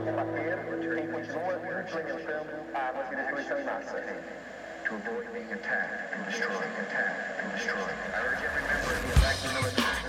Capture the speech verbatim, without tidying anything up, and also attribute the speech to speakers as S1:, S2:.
S1: combater quem continua implementando armas de destruição em massa.
S2: To avoid being attacked and destroyed, attacked and destroyed. I urge every member of the Iraqi military